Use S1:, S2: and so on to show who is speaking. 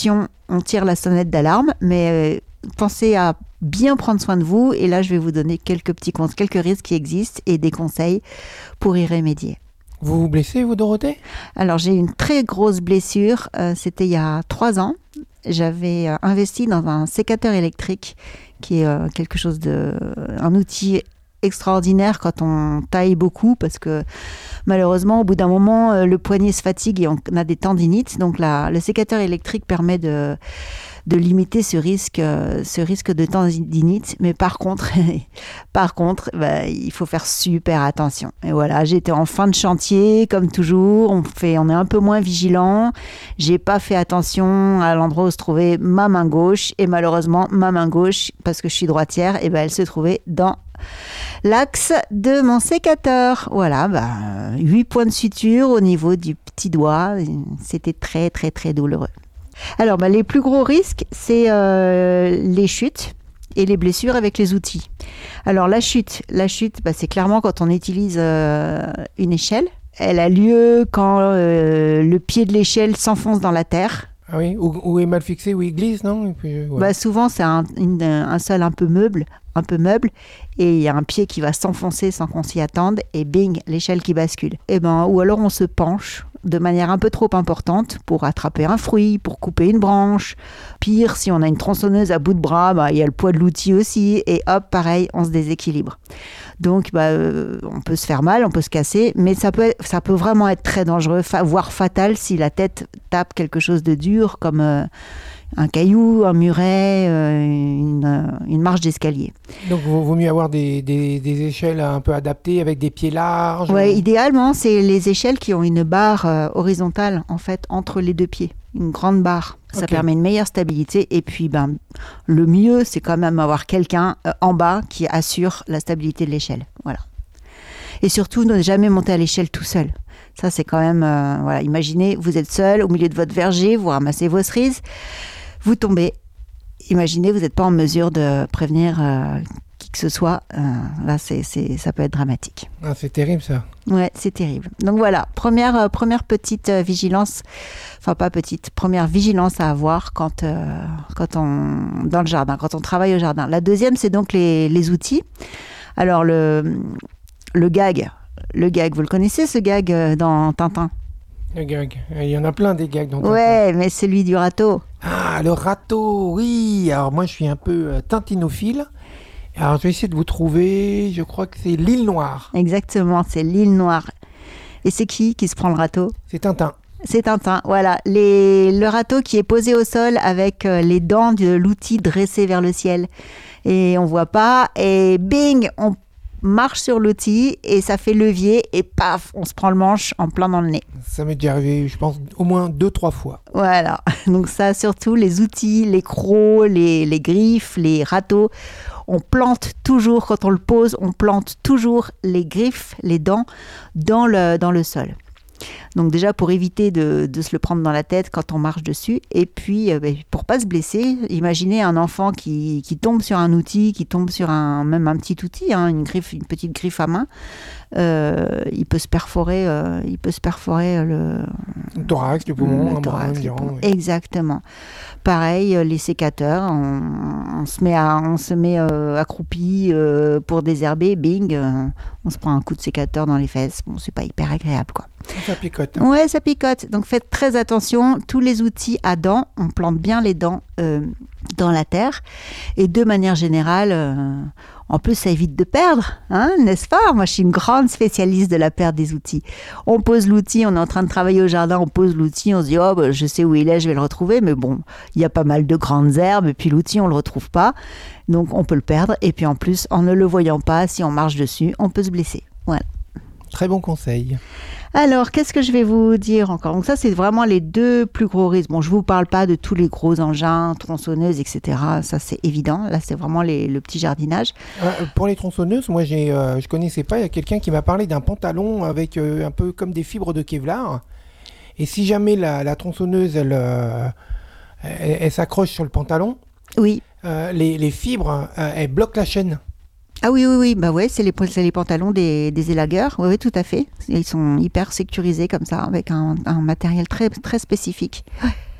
S1: attention, on tire la sonnette d'alarme, mais pensez à bien prendre soin de vous. Et là, je vais vous donner quelques risques qui existent et des conseils pour y remédier.
S2: Vous vous blessez, vous, Dorothée ? Alors,
S1: j'ai eu une très grosse blessure. C'était il y a 3 ans. J'avais investi dans un sécateur électrique qui est un outil extraordinaire quand on taille beaucoup, parce que malheureusement, au bout d'un moment, le poignet se fatigue et on a des tendinites. Donc le sécateur électrique permet de limiter ce risque de tendinite. Mais par contre, il faut faire super attention. Et voilà, j'étais en fin de chantier, comme toujours. On est un peu moins vigilant. J'ai pas fait attention à l'endroit où se trouvait ma main gauche. Et malheureusement, ma main gauche, parce que je suis droitière, elle se trouvait dans l'axe de mon sécateur. Voilà, 8 points de suture au niveau du petit doigt. C'était très, très, très douloureux. Alors, les plus gros risques, c'est les chutes et les blessures avec les outils. Alors, la chute, c'est clairement quand on utilise une échelle. Elle a lieu quand le pied de l'échelle s'enfonce dans la terre.
S2: Ah oui, ou est mal fixé, ou il glisse, non ? Et puis, ouais.
S1: Souvent, c'est un sol un peu meuble, et il y a un pied qui va s'enfoncer sans qu'on s'y attende, et bing, l'échelle qui bascule. Ou alors on se penche de manière un peu trop importante pour attraper un fruit, pour couper une branche. Pire, si on a une tronçonneuse à bout de bras, il y a le poids de l'outil aussi, et hop, pareil, on se déséquilibre. Donc, on peut se faire mal, on peut se casser, mais ça peut vraiment être très dangereux, voire fatal si la tête tape quelque chose de dur, comme un caillou, un muret, une marche d'escalier.
S2: Donc, il vaut mieux avoir des échelles un peu adaptées avec des pieds larges.
S1: Oui, idéalement, c'est les échelles qui ont une barre horizontale, en fait, entre les deux pieds. Une grande barre. Ça permet une meilleure stabilité. Et puis, le mieux, c'est quand même avoir quelqu'un en bas qui assure la stabilité de l'échelle. Voilà. Et surtout, ne jamais monter à l'échelle tout seul. Ça, c'est quand même... Imaginez, vous êtes seul au milieu de votre verger, vous ramassez vos cerises, vous tombez. Imaginez, vous n'êtes pas en mesure de prévenir qui que ce soit. Là, ça peut être dramatique.
S2: Ah, c'est terrible, ça.
S1: Ouais, c'est terrible. Donc voilà, première petite vigilance, première vigilance à avoir quand dans le jardin, quand on travaille au jardin. La deuxième, c'est donc les outils. Alors le gag, vous le connaissez, ce gag dans Tintin ?
S2: Le gag, il y en a plein des gags dans Tintin.
S1: Ouais, mais celui du râteau.
S2: Ah, le râteau, oui. Alors moi, je suis un peu tintinophile. Alors, je vais essayer de vous trouver, je crois que c'est l'île Noire.
S1: Exactement, c'est l'île Noire. Et c'est qui se prend le râteau ?
S2: C'est Tintin.
S1: C'est Tintin, voilà. Le râteau qui est posé au sol avec les dents de l'outil dressées vers le ciel. Et on voit pas, et bing, on marche sur l'outil et ça fait levier et paf, on se prend le manche en plein dans le nez.
S2: Ça m'est déjà arrivé, je pense, au moins 2-3 fois.
S1: Voilà, donc ça, surtout les outils, les crocs, les griffes, les râteaux, on plante toujours, quand on le pose, on plante toujours les griffes, les dents dans le sol. Donc déjà pour éviter de se le prendre dans la tête quand on marche dessus, et puis pour pas se blesser, imaginez un enfant qui tombe sur un outil, qui tombe sur même un petit outil, une petite griffe à main, il peut se perforer le
S2: thorax, du poumon,
S1: oui. Exactement. Pareil, les sécateurs, on se met accroupi pour désherber, bing, on se prend un coup de sécateur dans les fesses. Bon, c'est pas hyper agréable, quoi.
S2: Ça picote.
S1: Ouais, ça picote. Donc faites très attention. Tous les outils à dents, on plante bien les dents dans la terre. Et de manière générale, en plus, ça évite de perdre, n'est-ce pas ? Moi, je suis une grande spécialiste de la perte des outils. On pose l'outil, on est en train de travailler au jardin, on pose l'outil, on se dit « je sais où il est, je vais le retrouver ». Mais bon, il y a pas mal de grandes herbes et puis l'outil, on ne le retrouve pas. Donc, on peut le perdre. Et puis en plus, en ne le voyant pas, si on marche dessus, on peut se blesser. Voilà.
S2: Très bon conseil.
S1: Alors, qu'est-ce que je vais vous dire encore ? Donc ça, c'est vraiment les 2 plus gros risques. Bon, je ne vous parle pas de tous les gros engins, tronçonneuses, etc. Ça, c'est évident. Là, c'est vraiment le petit jardinage.
S2: Pour les tronçonneuses, moi, je ne connaissais pas. Il y a quelqu'un qui m'a parlé d'un pantalon avec un peu comme des fibres de Kevlar. Et si jamais la tronçonneuse, elle s'accroche sur le pantalon,
S1: oui.
S2: Les fibres, elles bloquent la chaîne.
S1: Ah oui, c'est les pantalons des élagueurs, oui, tout à fait. Ils sont hyper sécurisés comme ça, avec un matériel très, très spécifique. Ouais.